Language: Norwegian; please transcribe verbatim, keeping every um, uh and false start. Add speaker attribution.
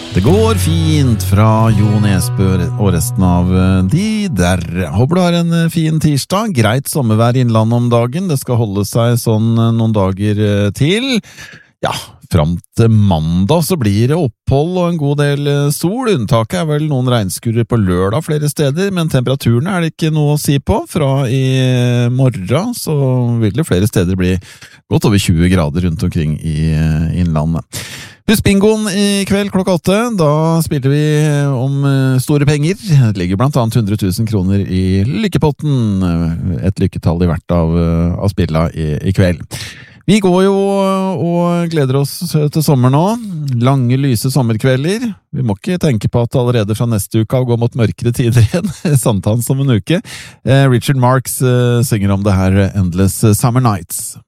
Speaker 1: Det går fint fra Jo Nesbø og resten av de der. Håper du har en fin tirsdag. Greit sommervær i innlandet om dagen. Det skal holde seg sånn noen dager til. Ja, fram til mandag så blir det opphold og en god del sol. Unntaket er vel noen regnskurer på lørdag flere steder, men temperaturen er det ikke noe å si på. Fra i morgen så vil det flere steder bli godt over tjue grader rundt omkring i innlandet. Husk bingoen i kveld klokka åtte. Da spiller vi om store penger. Det ligger blant annet hundre tusen kroner i lykkepotten. Et lykketall i hvert av, av spillene i, i kveld. Vi går jo og gleder oss til sommer nå. Lange, lyse sommerkvelder. Vi må ikke tenke på at allerede fra neste uke går mot mørkere tider igjen. Sankthans om en uke. Richard Marx synger om det her Endless Summer Nights.